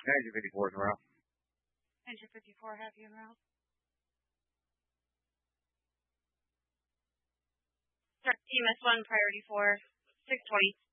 Engine 54 is en route. Engine 54, have you en route? Direct TMS 1, priority 4, 620.